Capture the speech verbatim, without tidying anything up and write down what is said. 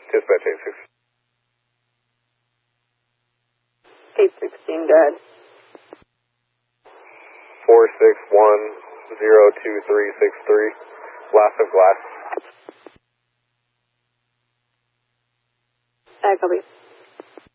Dispatch eight six. eight sixteen, go ahead. four six one zero two three six three. Loss of glass. I copy.